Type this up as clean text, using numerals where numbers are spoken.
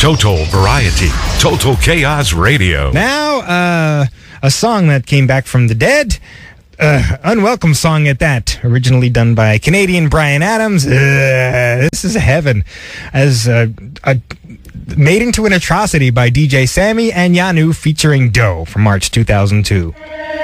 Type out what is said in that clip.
Total variety. Total Chaos Radio. Now, a song that came back from the dead. Unwelcome song at that. Originally done by Canadian Bryan Adams. This is heaven. As made into an atrocity by DJ Sammy and Yanu featuring Doe from March 2002.